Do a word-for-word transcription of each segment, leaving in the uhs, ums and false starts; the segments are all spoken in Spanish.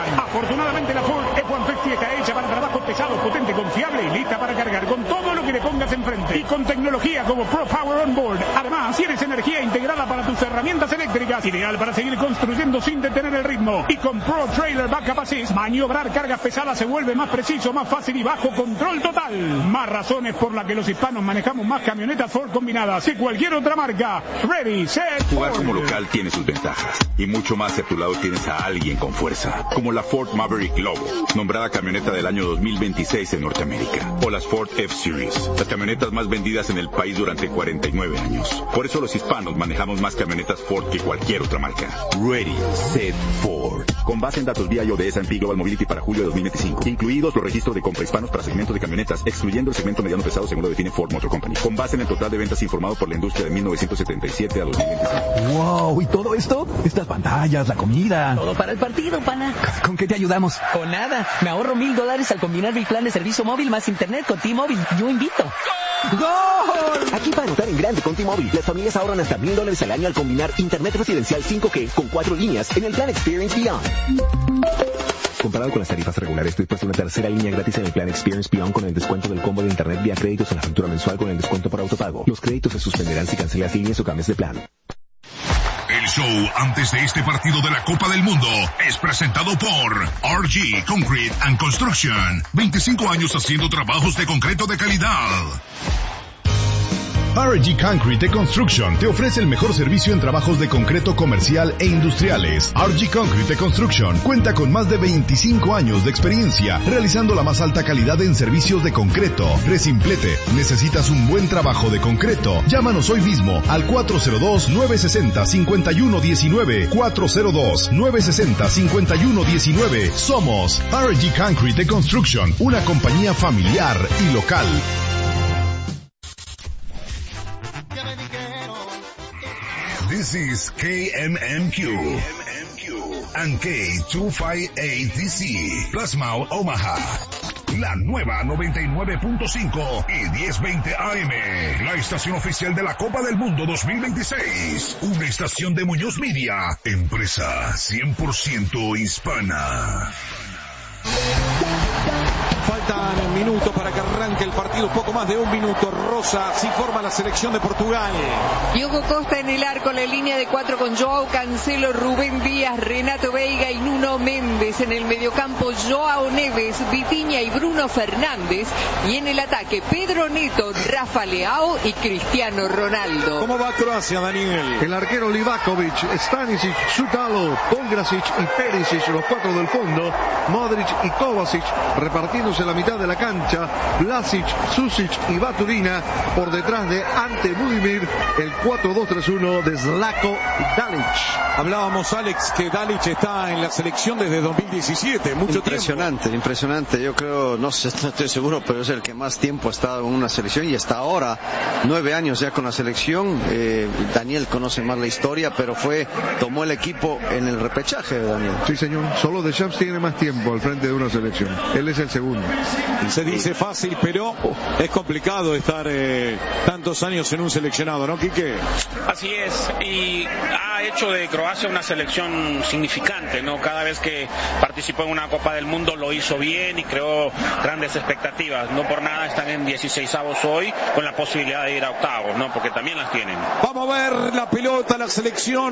Line. Afortunadamente la Ford F ciento cincuenta está hecha para trabajo pesado, potente, confiable y lista para cargar con todo lo que le pongas enfrente. Y con tecnología como Pro Power Onboard. Además, tienes energía integrada para tus herramientas eléctricas, ideal para seguir construyendo sin detener el ritmo. Y con Pro Trailer Backup Assist, maniobrar cargas pesadas se vuelve más preciso, más fácil y bajo control total. Más razones por las que los hispanos manejamos más camionetas Ford combinadas que cualquier otra marca. Ready, set, Jugar Ford. como local tiene sus ventajas. Y mucho más si a tu lado tienes a alguien con fuerza. Como la Ford Maverick Lobo, nombrada camioneta del año dos mil veintiséis en Norteamérica. O las Ford F-Series, las camionetas más vendidas en el país durante cuarenta y nueve años. Por eso los hispanos manejamos más camionetas Ford que cualquier otra marca. Ready, set, Ford. Con base en datos V I O de S and P Global Mobility para julio de dos mil veinticinco. Incluidos los registros de compra hispanos para segmentos de camionetas, excluyendo el segmento mediano pesado según lo define Ford Motor Company. Con base en el total de ventas informado por la industria de mil novecientos setenta y siete a dos mil veinticinco. ¡Wow! ¿Y todo esto? Estas pantallas, la comida. Todo para el partido, pana. ¿Con qué te ayudamos? Con nada. Me ahorro mil dólares al combinar mi plan de servicio móvil más internet con T-Mobile. Yo invito. ¡Gol! Aquí para anotar en grande con T-Mobile, las familias ahorran hasta mil dólares al año al combinar internet residencial cinco G con cuatro líneas en el plan Experience Beyond. Comparado con las tarifas regulares, dispuesto a una tercera línea gratis en el plan Experience Beyond con el descuento del combo de internet vía créditos en la factura mensual con el descuento por autopago. Los créditos se suspenderán si cancelas líneas o cambias de plan. El show antes de este partido de la Copa del Mundo es presentado por R G Concrete and Construction. veinticinco años haciendo trabajos de concreto de calidad. R G Concrete Construction te ofrece el mejor servicio en trabajos de concreto comercial e industriales. R G Concrete Construction cuenta con más de veinticinco años de experiencia realizando la más alta calidad en servicios de concreto. Resimplete, ¿necesitas un buen trabajo de concreto? Llámanos hoy mismo al cuatro cero dos, nueve seis cero, cinco uno uno nueve, cuatro cero dos, nueve seis cero, cinco uno uno nueve. Somos R G Concrete Construction, una compañía familiar y local. This is K M M Q and K two fifty-eight D C, Plasma Omaha. La nueva noventa y nueve punto cinco y diez veinte A M, la estación oficial de la Copa del Mundo dos mil veintiséis. Una estación de Muñoz Media, empresa cien por ciento hispana. Faltan minutos para que arranque el partido, poco más de un minuto. Rosa, sí forma la selección de Portugal. Diogo Costa en el arco, la línea de cuatro con Joao Cancelo, Rubén Díaz, Renato Veiga y Nuno Méndez. En el mediocampo, Joao Neves, Vitinha y Bruno Fernández. Y en el ataque, Pedro Neto, Rafa Leao y Cristiano Ronaldo. ¿Cómo va Croacia, Daniel? El arquero Livakovic, Stanisic, Sutalo, Pongracic y Perisic, los cuatro del fondo. Modric y Kovacic repartiéndose la mitad de la cancha. Vlasic, Susic y Baturina por detrás de Ante Budimir. El cuatro dos tres uno de Zlatko Dalic. Hablábamos, Alex, que Dalic está en la selección desde dos mil diecisiete. Mucho impresionante, tiempo. impresionante. Yo creo, no sé, no estoy seguro, pero es el que más tiempo ha estado en una selección y hasta ahora, nueve años ya con la selección. Eh, Daniel conoce más la historia, pero fue, tomó el equipo en el repechaje, Daniel. Sí, señor. Solo Deschamps tiene más tiempo al frente de una selección. Él es el segundo. Se dice fácil, pero es complicado estar eh, tantos años en un seleccionado, ¿no, Quique? Así es, y ha hecho de Croacia una selección significante, ¿no? Cada vez que participó en una Copa del Mundo lo hizo bien y creó grandes expectativas. No por nada están en dieciseisavos hoy con la posibilidad de ir a octavos, ¿no? Porque también las tienen. Vamos a ver la pelota, la selección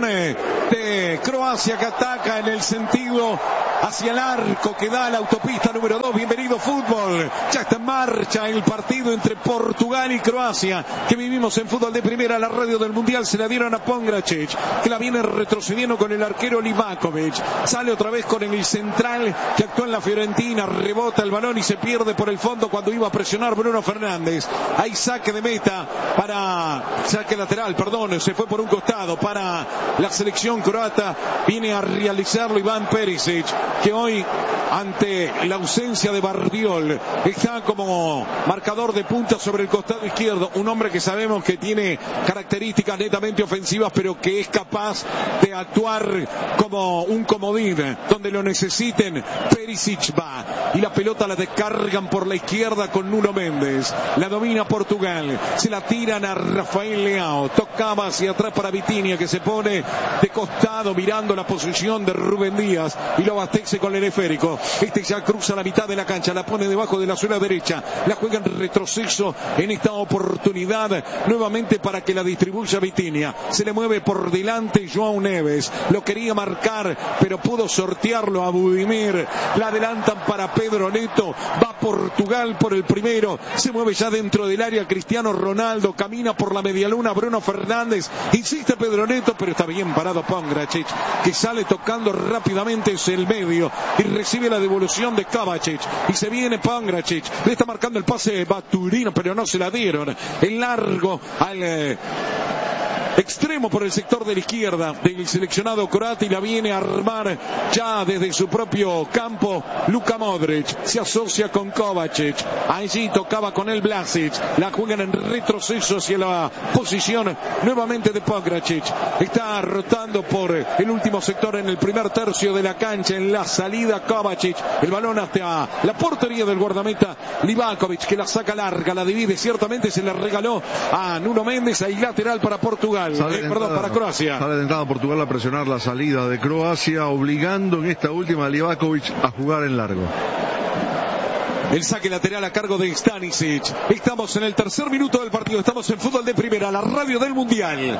de Croacia que ataca en el sentido hacia el arco que da la autopista número dos. Bienvenido fútbol. Ya está en marcha el partido entre Portugal y Croacia que vivimos en Fútbol de Primera. La radio del Mundial se la dieron a Pongracic, que la viene retrocediendo con el arquero Livakovic. Sale otra vez con el central que actuó en la Fiorentina. Rebota el balón y se pierde por el fondo cuando iba a presionar Bruno Fernández. Hay saque de meta para... Saque lateral, perdón. Se fue por un costado para la selección croata. Viene a realizarlo Iván Perisic, que hoy, ante la ausencia de Bardiol, está como marcador de punta sobre el costado izquierdo. Un hombre que sabemos que tiene características netamente ofensivas, pero que es capaz de actuar como un comodín donde lo necesiten. Perisic va y la pelota la descargan por la izquierda con Nuno Méndez. La domina Portugal, se la tiran a Rafael Leao, tocaba hacia atrás para Vitinha, que se pone de costado mirando la posición de Rubén Díaz y lo bate Vence con el esférico. Este ya cruza la mitad de la cancha. La pone debajo de la zona derecha. La juega en retroceso en esta oportunidad. Nuevamente para que la distribuya Vitinha. Se le mueve por delante João Neves. Lo quería marcar, pero pudo sortearlo a Budimir. La adelantan para Pedro Neto. Va Portugal por el primero. Se mueve ya dentro del área Cristiano Ronaldo. Camina por la medialuna Bruno Fernández. Insiste Pedro Neto, pero está bien parado Pongracic, que sale tocando rápidamente hacia el medio y recibe la devolución de Kovacic. Y se viene Pongracic. Le está marcando el pase Baturino, pero no se la dieron. El largo al Eh, extremo por el sector de la izquierda del seleccionado croata, y la viene a armar ya desde su propio campo Luka Modric. Se asocia con Kovacic. Allí tocaba con el Vlasic. La juegan en retroceso hacia la posición nuevamente de Pongracic. Está rotando por el último sector en el primer tercio de la cancha. En la salida Kovacic. El balón hasta la portería del guardameta Livakovic, que la saca larga, la divide. Ciertamente se le regaló a Nuno Méndez. Ahí lateral para Portugal. Sale eh, de perdón, entrada, para Croacia. Sale de entrada Portugal a presionar la salida de Croacia, obligando en esta última a Livakovic a jugar en largo. El saque lateral a cargo de Stanisic. Estamos en el tercer minuto del partido. Estamos en Fútbol de Primera, la radio del Mundial.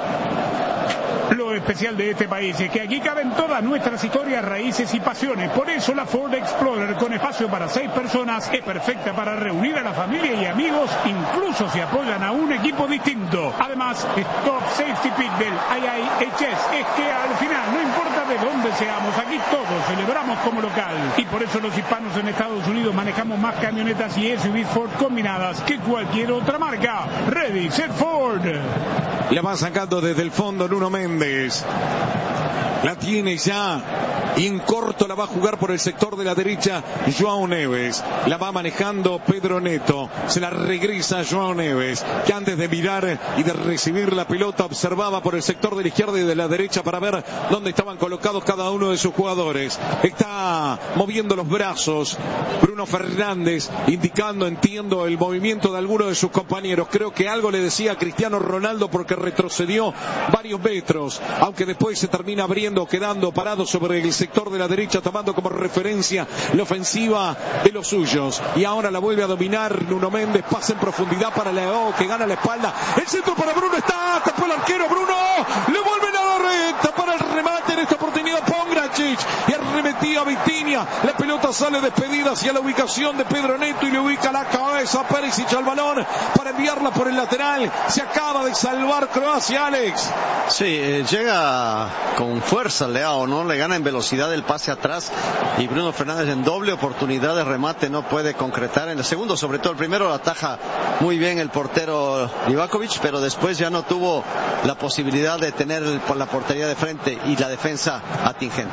Lo especial de este país es que aquí caben todas nuestras historias, raíces y pasiones. Por eso la Ford Explorer, con espacio para seis personas, es perfecta para reunir a la familia y amigos, incluso si apoyan a un equipo distinto. Además, Stop Safety Pick del I I H S es que al final, no importa de dónde seamos, aquí todos celebramos como local. Y por eso los hispanos en Estados Unidos manejamos más camionetas y S U Vs Ford combinadas que cualquier otra marca. Ready, set, Ford. La va sacando desde el fondo Nuno Méndez. La tiene ya y en corto la va a jugar por el sector de la derecha João Neves. La va manejando Pedro Neto. Se la regresa João Neves, que antes de mirar y de recibir la pelota observaba por el sector de la izquierda y de la derecha para ver dónde estaban colocados cada uno de sus jugadores. Está moviendo los brazos Bruno Fernández, indicando, entiendo, el movimiento de alguno de sus compañeros. Creo que algo le decía a Cristiano Ronaldo, porque retrocedió varios metros, aunque después se termina abriendo, quedando parado sobre el sector de la derecha, tomando como referencia la ofensiva de los suyos. Y ahora la vuelve a dominar Nuno Méndez. Pasa en profundidad para Leao, que gana la espalda. El centro para Bruno, está, tapó el arquero Bruno, le vuelven a dar recta para el remate en esta oportunidad Pongracic, y arremetía a Vitinha. La pelota sale despedida hacia la ubicación de Pedro Neto y le ubica la cabeza a Perisic al balón para enviarla por el lateral. Se acaba de salvar Croacia, Alex. Sí, eh, llega con fuerza Leao, ¿no? Le gana en velocidad el pase atrás, y Bruno Fernández en doble oportunidad de remate no puede concretar. En el segundo, sobre todo el primero, lo ataja muy bien el portero Livakovic, pero después ya no tuvo la posibilidad de tener la portería de frente y la defensa atingente.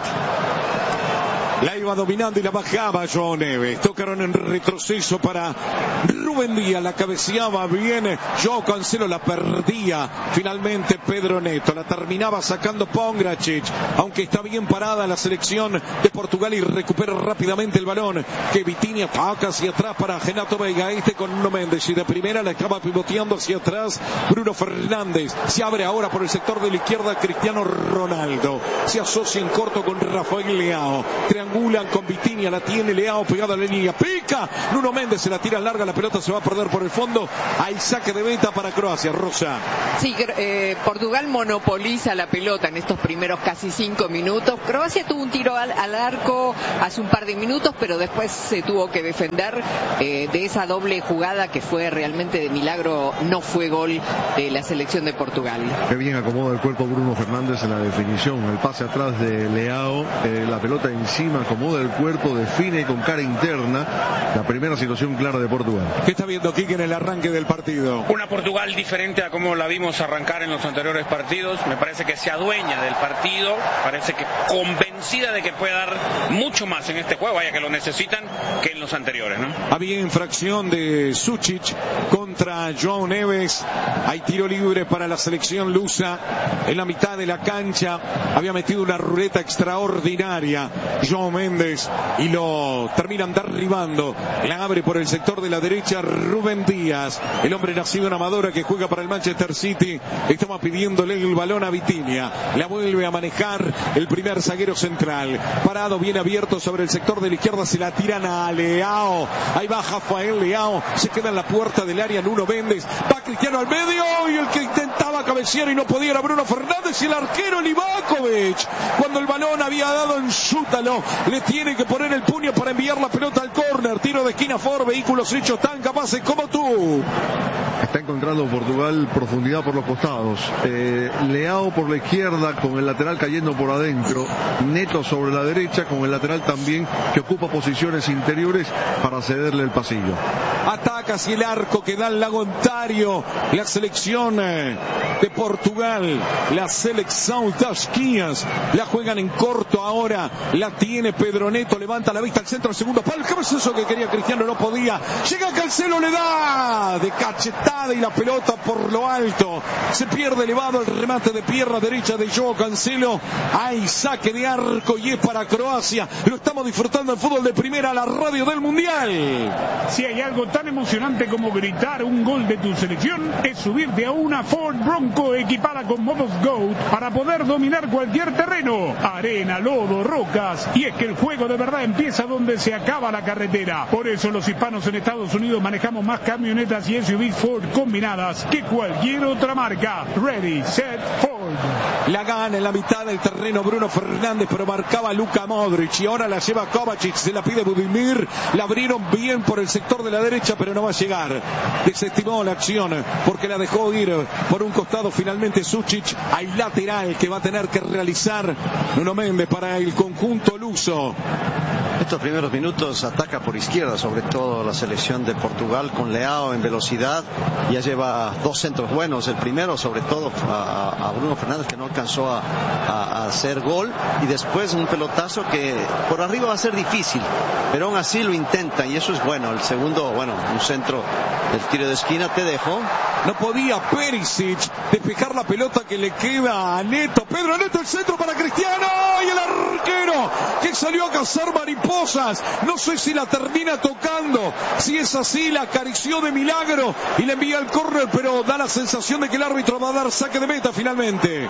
La iba dominando y la bajaba João Neves. Tocaron en retroceso para Rubén Díaz. La cabeceaba bien João Cancelo, la perdía finalmente Pedro Neto. La terminaba sacando Pongracic, aunque está bien parada la selección de Portugal y recupera rápidamente el balón, que Vitinha ataca hacia atrás para Renato Veiga. Este con Nuno Méndez, y de primera la estaba pivoteando hacia atrás Bruno Fernández. Se abre ahora por el sector de la izquierda Cristiano Ronaldo. Se asocia en corto con Rafael Leao. Triangulan con Vitinha, la tiene Leao pegado a la línea, pica Nuno Méndez, se la tira larga, la pelota se va a perder por el fondo. Hay saque de meta para Croacia. Rosa. Sí, eh, Portugal monopoliza la pelota en estos primeros casi cinco minutos. Croacia tuvo un tiro al, al arco hace un par de minutos, pero después se tuvo que defender eh, de esa doble jugada que fue realmente de milagro. No fue gol de la selección de Portugal. Qué bien acomoda el cuerpo Bruno Fernández en la definición. El pase atrás de Leao, eh, la pelota encima, acomoda el cuerpo, define con cara interna. La primera situación clara de Portugal. ¿Qué está viendo Kike en el arranque del partido? Una Portugal diferente a como la vimos arrancar en los anteriores partidos. Me parece que se adueña del partido, parece que convencida de que puede dar mucho más en este juego, vaya que lo necesitan, que en los anteriores, ¿no? Había infracción de Sučić contra João Neves. Hay tiro libre para la selección lusa en la mitad de la cancha. Había metido una ruleta extraordinaria João Joao Méndez y lo terminan derribando. La abre por el sector de la derecha Rubén Díaz, el hombre nacido en Amadora que juega para el Manchester City. Estamos pidiéndole el balón a Vitinha. La vuelve a manejar el primer zaguero central. Parado, bien abierto sobre el sector de la izquierda. Se la tiran a Leao. Ahí va Rafael Leao. Se queda en la puerta del área Nuno Méndez. Va Cristiano al medio y el que intentaba cabecear y no podía era Bruno Fernández y el arquero Livakovic. Cuando el balón había dado en Sútalo, le tiene que poner el puño para enviar la pelota al córner. Tiro de esquina Ford, vehículos hechos tan capaces como tú. Está encontrando Portugal profundidad por los costados. Eh, Leao por la izquierda con el lateral cayendo por adentro. Neto sobre la derecha con el lateral también que ocupa posiciones interiores para cederle el pasillo. Ataca hacia el arco que da el Lago Ontario. La selección de Portugal, la selección das Quias, la juegan en corto ahora. La tiene Pedro Neto, levanta la vista al centro, al segundo palo. ¿Qué es eso que quería Cristiano? No podía. Llega Cancelo, le da de cachetada y la pelota por lo alto. Se pierde elevado el remate de pierna derecha de Joao Cancelo. Hay saque de arco y es para Croacia. Lo estamos disfrutando en fútbol de primera, la radio del Mundial. Si hay algo tan emocionante como gritar un gol de tu selección, es subirte a una Ford Bronco equipada con modos GOAT para poder dominar cualquier terreno, arena, lodo, rocas. Y es que el juego de verdad empieza donde se acaba la carretera. Por eso los hispanos en Estados Unidos manejamos más camionetas y S U Vs Ford combinadas que cualquier otra marca. Ready, set, Ford. La gana en la mitad del terreno Bruno Fernández, pero marcaba Luka Modric y ahora la lleva Kovacic, se la pide Budimir. La abrieron bien por el sector de la derecha, pero no va a llegar. Desestimó la acción porque la dejó ir por un costado. Finalmente Sučić, hay lateral que va a tener que realizar Nuno Méndez para el conjunto luso. Estos primeros minutos ataca por izquierda, sobre todo la selección de Portugal, con Leao en velocidad. Ya lleva dos centros buenos. El primero, sobre todo, a, a Bruno Fernández, que no alcanzó a, a, a hacer gol. Y después un pelotazo que por arriba va a ser difícil, pero aún así lo intenta y eso es bueno. El segundo, bueno, un centro del tiro de esquina, te dejo. No podía Perisic despejar la pelota que le queda a Neto. Pedro Neto, el centro para Cristiano y el arquero que salió a cazar mariposas. No sé si la termina tocando. Si es así, la acarició de milagro y le envía el córner, pero da la sensación de que el árbitro va a dar saque de meta finalmente.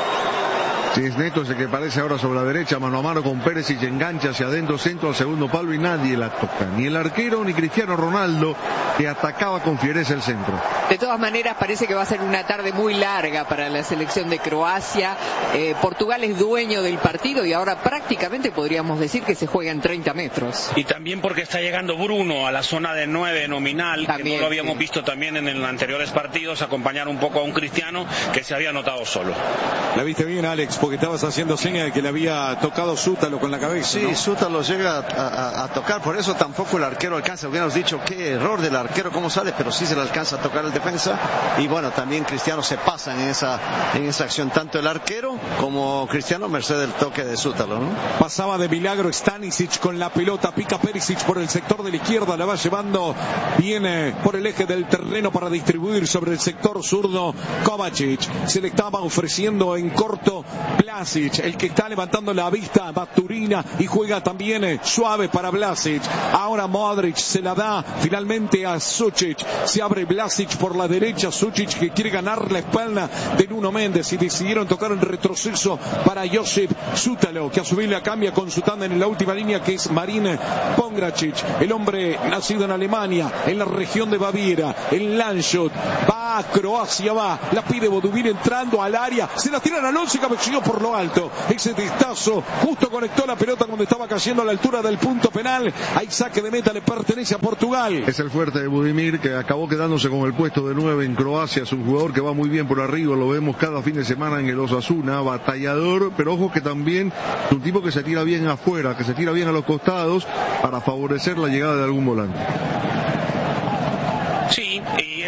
Si es Neto ese que aparece ahora sobre la derecha, mano a mano con Perisic, engancha hacia adentro, centro al segundo palo y nadie la toca. Ni el arquero ni Cristiano Ronaldo, que atacaba con fiereza el centro. De todas maneras, parece que va a ser una tarde muy larga para la selección de Croacia. Eh, Portugal es dueño del partido y ahora prácticamente podríamos decir que se juega en treinta metros. Y también porque está llegando Bruno a la zona de nueve nominal, también, que no lo habíamos sí. visto también en los anteriores partidos, acompañar un poco a un Cristiano que se había notado solo. ¿La viste bien, Alex? Porque estabas haciendo seña de que le había tocado Sútalo con la cabeza. Sí, ¿no? Sútalo llega a, a, a tocar, por eso tampoco el arquero alcanza. Hubiéramos dicho qué error del arquero, cómo sale, pero sí se le alcanza a tocar el defensa. Y bueno, también Cristiano se pasan en esa, en esa acción, tanto el arquero como Cristiano, merced del toque de Sútalo, ¿no? Pasaba de milagro Stanisic con la pelota, pica Perisic por el sector de la izquierda, la va llevando, viene por el eje del terreno para distribuir sobre el sector zurdo Kovacic. Se le estaba ofreciendo en corto Vlasic, el que está levantando la vista, Baturina, y juega también eh, suave para Vlasic. Ahora Modric se la da finalmente a Sučić, se abre Vlasic por la derecha, Sučić que quiere ganar la espalda de Nuno Méndez y decidieron tocar en retroceso para Josip Sútalo, que a su vez la cambia con su tándem en la última línea, que es Marin Pongracic, el hombre nacido en Alemania, en la región de Baviera, en Landshut. Va a Croacia, va, la pide Bodubir entrando al área, se la tiran al once, cabeceó por lo alto, ese testazo justo conectó la pelota cuando estaba cayendo a la altura del punto penal. Hay saque de meta, le pertenece a Portugal. Es el fuerte de Budimir, que acabó quedándose con el puesto de nueve en Croacia. Es un jugador que va muy bien por arriba, lo vemos cada fin de semana en el Osasuna, batallador, pero ojo que también es un tipo que se tira bien afuera, que se tira bien a los costados para favorecer la llegada de algún volante. Sí, y es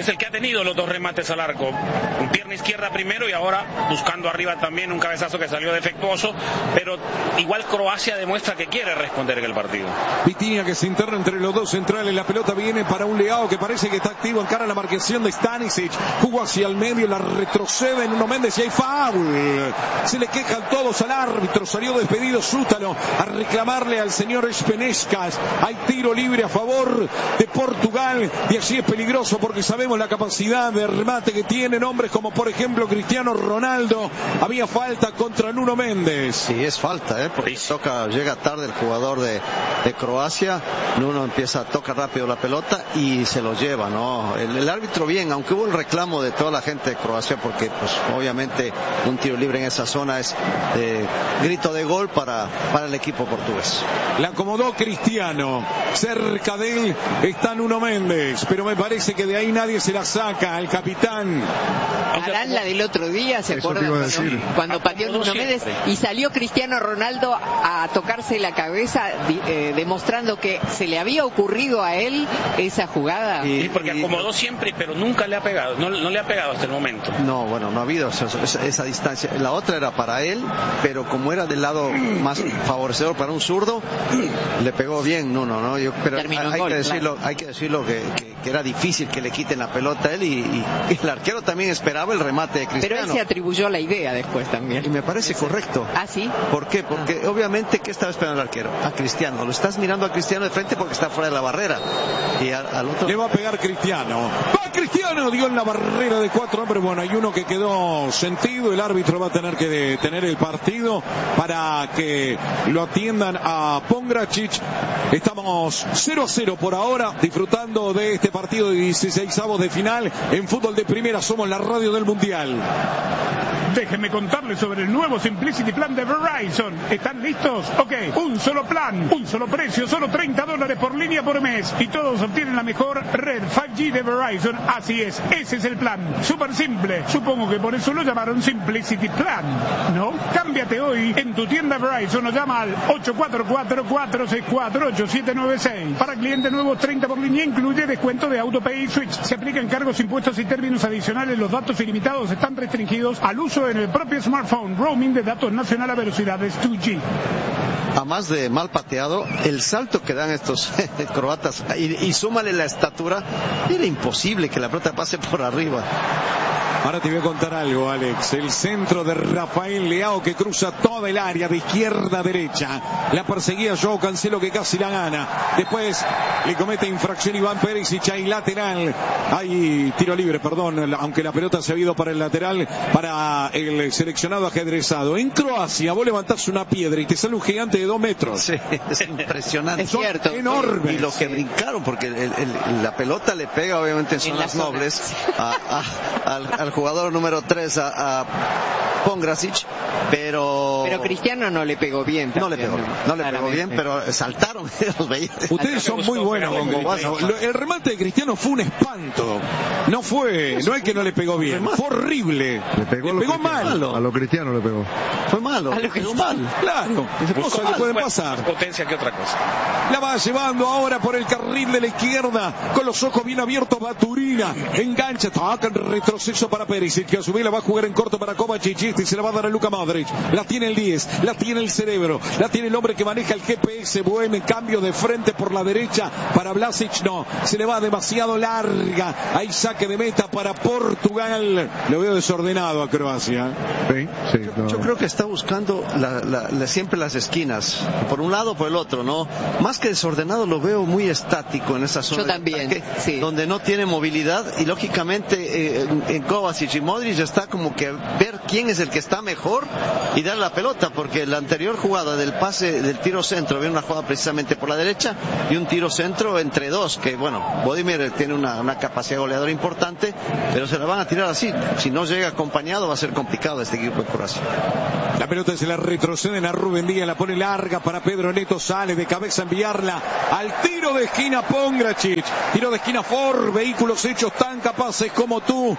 es el que ha tenido los dos remates al arco, con pierna izquierda primero y ahora buscando arriba también un cabezazo que salió defectuoso, pero igual Croacia demuestra que quiere responder en el partido. Vitinha que se interna entre los dos centrales, la pelota viene para un Leao que parece que está activo en cara a la marcación de Stanisic, jugó hacia el medio, la retrocede en Nuno Méndez y hay foul, se le quejan todos al árbitro, salió despedido Sútalo a reclamarle al señor Espenescas, hay tiro libre a favor de Portugal y así es peligroso porque sabemos la capacidad de remate que tienen hombres como por ejemplo Cristiano Ronaldo. Había falta contra Nuno Méndez. Sí, es falta, ¿eh? Porque toca, llega tarde el jugador de, de Croacia, Nuno empieza a tocar rápido la pelota y se lo lleva, ¿no? El, el árbitro bien, aunque hubo el reclamo de toda la gente de Croacia porque pues obviamente un tiro libre en esa zona es eh, grito de gol para, para el equipo portugués. La acomodó Cristiano, cerca de él está Nuno Méndez, pero me parece que de ahí nadie se la saca, el capitán. Harán la del otro día, ¿se acuerdan? Cuando, cuando pateó Nuno Méndez y salió Cristiano Ronaldo a tocarse la cabeza eh, demostrando que se le había ocurrido a él esa jugada. Sí, porque acomodó siempre, pero nunca le ha pegado, no, no le ha pegado hasta el momento. No, bueno, no ha habido esa, esa, esa distancia. La otra era para él, pero como era del lado más favorecedor para un zurdo, le pegó bien Nuno, ¿no? Yo, pero hay, hay, gol, que decirlo, claro. hay que decirlo que, que, que era difícil que le quiten la pelota a él y, y, y el arquero también esperaba el remate de Cristiano. Pero él se atribuyó la idea después también. Y me parece correcto. ¿Ah, sí? ¿Por qué? Porque ah. obviamente, ¿qué estaba esperando el arquero? A Cristiano. Lo estás mirando a Cristiano de frente porque está fuera de la barrera. Y al, al otro... Le va a pegar Cristiano. ¡Va Cristiano! Dio en la barrera de cuatro hombres. Bueno, hay uno que quedó sentido. El árbitro va a tener que detener el partido para que lo atiendan a Pongracic. Estamos cero a cero por ahora, disfrutando de este partido de dieciseisavos de final en fútbol de primera. Somos la radio del Mundial. Déjenme contarles sobre el nuevo Simplicity Plan de Verizon. ¿Están listos? Ok, un solo plan, un solo precio, solo treinta dólares por línea por mes. Y todos obtienen la mejor red cinco G de Verizon. Así es, ese es el plan. Súper simple. Supongo que por eso lo llamaron Simplicity Plan, ¿no? Cámbiate hoy en tu tienda Verizon o llama al ocho cuatro cuatro, cuatro seis cuatro, ocho siete nueve seis. Para clientes nuevos, treinta por línea, incluye descuento de AutoPay y Switch. Se aplican cargos, impuestos y términos adicionales. Los datos ilimitados están restringidos al uso en el propio smartphone. Roaming de datos nacional a velocidades dos G. A más de mal pateado, el salto que dan estos croatas y, y súmale la estatura, era imposible que la pelota pase por arriba. Ahora te voy a contar algo, Alex. El centro de Rafael Leao que cruza toda el área de izquierda a derecha. La perseguía Joao Cancelo que casi la gana. Después le comete infracción Iván Perisic. Hay lateral. Hay tiro libre, perdón. Aunque la pelota se ha ido para el lateral, para el seleccionado ajedrezado. En Croacia vos levantás una piedra y te sale un gigante de dos metros. Sí, es impresionante. Es cierto. Enorme. Y lo que brincaron, porque el, el, la pelota le pega obviamente en zonas en nobles a, a, al, al jugador número tres, a, a Pongracic, pero... Pero Cristiano no le pegó bien. No le pegó bien, no le pegó bien, pero saltaron los veinte. Ustedes son muy buenos con Cristiano. El remate de Cristiano fue un espanto. No fue, no es que no le pegó bien, fue horrible. Le pegó, le pegó mal. A lo Cristiano le pegó. Fue malo. A lo pegó mal. Claro, cosas que pueden pasar. Potencia que otra cosa. La va llevando ahora por el carril de la izquierda, con los ojos bien abiertos Baturina. Engancha, toca en retroceso para Perisic, que a su vez la va a jugar en corto para Kovacic y se la va a dar a Luka Modric. La tiene el diez, la tiene el cerebro, la tiene el hombre que maneja el G P S. Buen cambio de frente por la derecha para Vlasic, no, se le va demasiado larga. Ahí saque de meta para Portugal. Lo veo desordenado a Croacia. Sí, sí, no. Yo creo que está buscando la, la, la, siempre las esquinas, por un lado o por el otro, ¿no? Más que desordenado, lo veo muy estático en esa zona. Yo también, ataque, sí. Donde no tiene movilidad y lógicamente eh, en, en Kovacic y Modric está como que ver quién es el que está mejor y dar la pelota, porque la anterior jugada del pase del tiro centro, viene una jugada precisamente por la derecha y un tiro centro entre dos, que bueno, Bodimir tiene una, una capacidad goleadora importante, pero se la van a tirar así. Si no llega acompañado va a ser complicado este equipo de Croacia. La pelota se la retroceden a Rubén Díaz, la pone larga para Pedro Neto, sale de cabeza a enviarla al tiro de esquina Pongracic. Tiro de esquina for, vehículos hechos tan capaces como tú, tan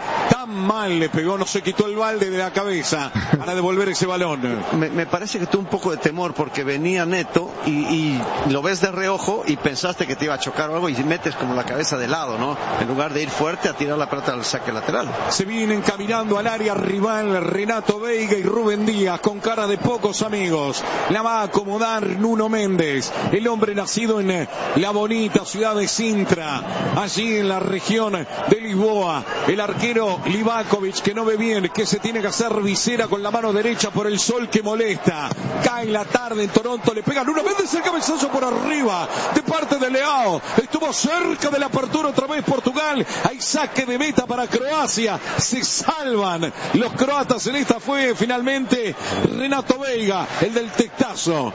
tan mal le pegó, no se quitó el balde de la cabeza para devolver ese balón. Me, me parece que tuvo un poco de temor porque venía Neto y, y lo ves de reojo y pensaste que te iba a chocar o algo y metes como la cabeza de lado, ¿no? En lugar de ir fuerte a tirar la pelota al saque lateral. Se vienen caminando al área rival Renato Veiga y Rubén Díaz con cara de pocos amigos. La va a acomodar Nuno Méndez, el hombre nacido en la bonita ciudad de Sintra, allí en la región de Lisboa. El arquero Livakovic, que no ve bien, que se tiene que hacer visera con la mano derecha por el sol que molesta. Cae la tarde en Toronto, le pega Nuno Méndez, el cabezazo por arriba de parte de Leao. Estuvo cerca de la apertura otra vez Portugal. Hay saque de meta para Croacia. Se salvan los croatas. En esta fue finalmente Renato Veiga, el del tectazo.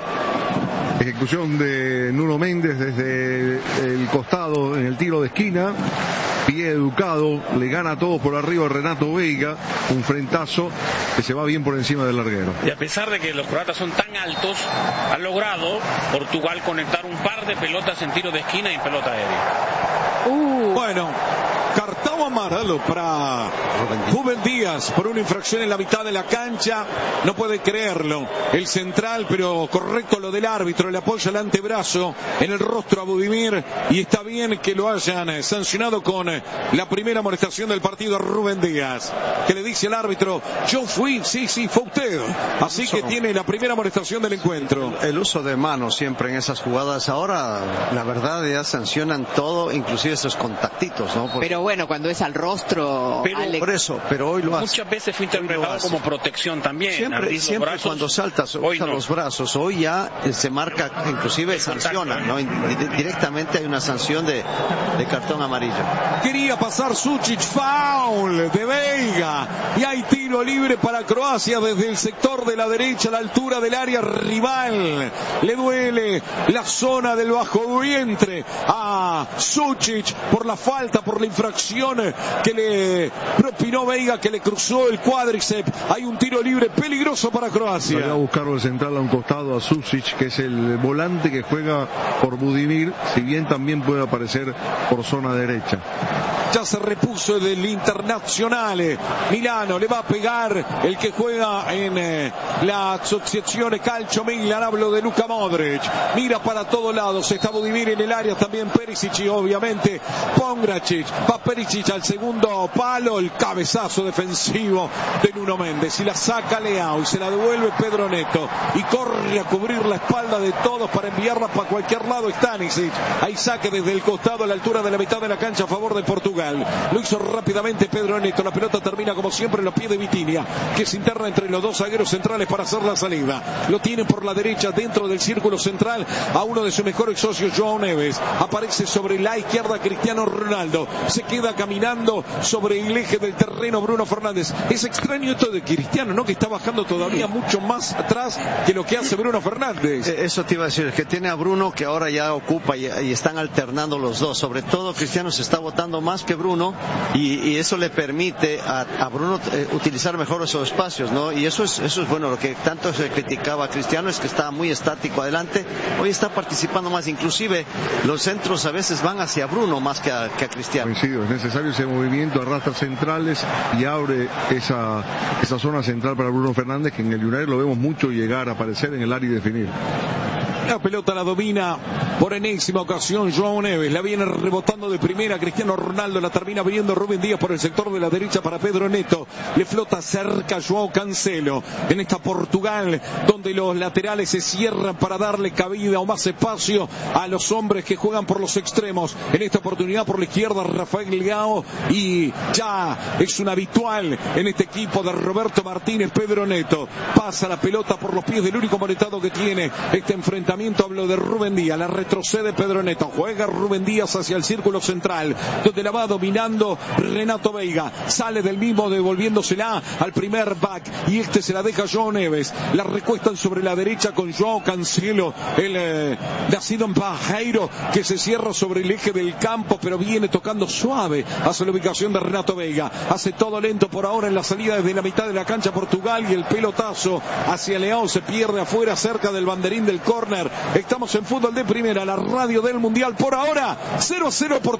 Ejecución de Nuno Méndez desde el costado en el tiro de esquina. Pie educado, le gana todo por arriba a Renato Veiga. Un frentazo que se va bien por encima del larguero. Y a pesar de que los croatas son tan altos, ha logrado Portugal conectar un par de pelotas en tiro de esquina y en pelota aérea. Uh. Bueno, cartón amarelo para Rubén Díaz por una infracción en la mitad de la cancha. No puede creerlo el central, pero correcto lo del árbitro. Le apoya el antebrazo en el rostro a Budimir y está bien que lo hayan sancionado con la primera amonestación del partido a Rubén Díaz, que le dice al árbitro: yo fui, sí, sí, fue usted. Así que tiene la primera amonestación del encuentro. El uso de manos siempre en esas jugadas. Ahora, la verdad, ya sancionan todo, inclusive esos contactitos, ¿no? Porque... Pero bueno, cuando es al rostro, pero, Alex... por eso, pero hoy lo hace. Muchas veces fue interpretado como protección también. Siempre, siempre brazos, cuando saltas, usa no. los brazos. Hoy ya se marca, inclusive sancionan, ¿no? Directamente hay una sanción de, de cartón amarillo. Quería pasar Sučić, foul de Veiga y hay tiro libre para Croacia desde el sector de la derecha a la altura del área rival. Le duele la zona del bajo vientre a Sučić por la falta, por la infracción que le propinó Veiga, que le cruzó el cuádriceps. Hay un tiro libre peligroso para Croacia. Voy a buscarlo el central a un costado a Sučić, que es el volante que juega por Budimir, si bien también puede aparecer por zona derecha. Ya se repuso del Internazionale Milano, le va a pegar el que juega en eh, la Asociazione Calcio Milan. Hablo de Luka Modric, mira para todos lados, está Budimir en el área, también Perisic y obviamente Pongracic. Va Perisic al segundo palo, el cabezazo defensivo de Nuno Méndez y la saca Leao y se la devuelve Pedro Neto y corre a cubrir la espalda de todos para enviarla para cualquier lado. Stanisic, hay saque desde el costado a la altura de la mitad de la cancha a favor de Portugal. Lo hizo rápidamente Pedro Neto. La pelota termina como siempre en los pies de Vitinha, que se interna entre los dos zagueros centrales para hacer la salida. Lo tiene por la derecha dentro del círculo central a uno de sus mejores socios, João Neves. Aparece sobre la izquierda Cristiano Ronaldo. Se queda caminando sobre el eje del terreno Bruno Fernández. Es extraño esto de Cristiano, ¿no? Que está bajando todavía mucho más atrás que lo que hace Bruno Fernández. Eso te iba a decir, es que tiene a Bruno que ahora ya ocupa y, y están alternando los dos. Sobre todo Cristiano se está botando más que Bruno y, y eso le permite a, a Bruno eh, utilizar mejor esos espacios, ¿no? Y eso es, eso es bueno. Lo que tanto se criticaba a Cristiano es que estaba muy estático adelante. Hoy está participando más, inclusive los centros a veces van hacia Bruno más que a, que a Cristiano. Coincido, es necesario ese movimiento, arrastra centrales y abre esa, esa zona central para Bruno Fernández, que en el United lo vemos mucho llegar a aparecer en el área y definir. La pelota la domina por enésima ocasión João Neves, la viene rebotando de primera Cristiano Ronaldo, la termina viendo Rubén Díaz por el sector de la derecha para Pedro Neto, le flota cerca João Cancelo en esta Portugal donde los laterales se cierran para darle cabida o más espacio a los hombres que juegan por los extremos. En esta oportunidad por la izquierda Rafael Leao y ya es un habitual en este equipo de Roberto Martínez. Pedro Neto pasa la pelota por los pies del único monetado que tiene este enfrentamiento. Hablo de Rubén Díaz, la retrocede Pedro Neto, juega Rubén Díaz hacia el círculo central donde la va dominando Renato Veiga, sale del mismo devolviéndosela al primer back y este se la deja João Neves, la recuestan sobre la derecha con João Cancelo, el eh, nacido en Pajeiro, que se cierra sobre el eje del campo pero viene tocando suave hacia la ubicación de Renato Veiga, hace todo lento por ahora en la salida desde la mitad de la cancha Portugal y el pelotazo hacia Leao se pierde afuera cerca del banderín del córner. Estamos en Fútbol de Primera, la radio del Mundial. Por ahora, cero a cero por